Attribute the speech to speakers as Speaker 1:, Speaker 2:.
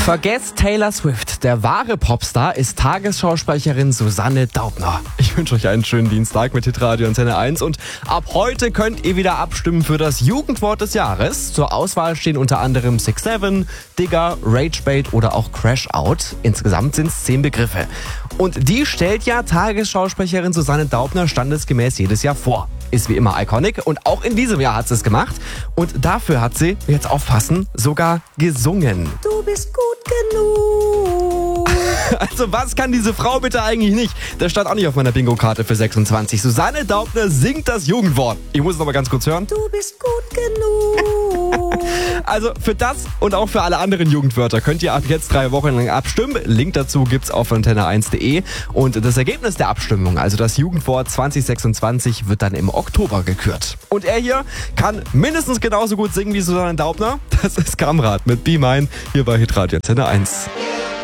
Speaker 1: Vergesst Taylor Swift. Der wahre Popstar ist Tagesschausprecherin Susanne Daubner. Ich wünsche euch einen schönen Dienstag mit Hitradio Antenne 1 und ab heute könnt ihr wieder abstimmen für das Jugendwort des Jahres. Zur Auswahl stehen unter anderem 6'7", Digger, Ragebait oder auch Crash Out. Insgesamt sind es 10 Begriffe. Und die stellt ja Tagesschausprecherin Susanne Daubner standesgemäß jedes Jahr vor. Ist wie immer iconic und auch in diesem Jahr hat sie es gemacht. Und dafür hat sie, jetzt aufpassen, sogar gesungen.
Speaker 2: Du bist gut genug.
Speaker 1: Also was kann diese Frau bitte eigentlich nicht? Das stand auch nicht auf meiner Bingo-Karte für 26. Susanne Daubner singt das Jugendwort. Ich muss es noch mal ganz kurz hören.
Speaker 2: Du bist gut genug.
Speaker 1: Also für das und auch für alle anderen Jugendwörter könnt ihr ab jetzt 3 Wochen lang abstimmen. Link dazu gibt's auf antenne1.de. Und das Ergebnis der Abstimmung, also das Jugendwort 2026, wird dann im Oktober gekürt. Und er hier kann mindestens genauso gut singen wie Susanne Daubner. Das ist Kamrat mit Be Mine hier bei Hitradio Antenne 1.